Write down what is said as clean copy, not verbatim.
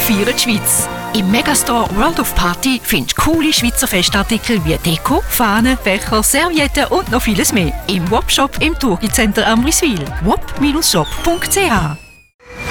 feiern die Schweiz. Im Megastore World of Party findest du coole Schweizer Festartikel wie Deko, Fahnen, Becher, Servietten und noch vieles mehr. Im Wop-Shop im Turgi Center Amriswil. wop-shop.ch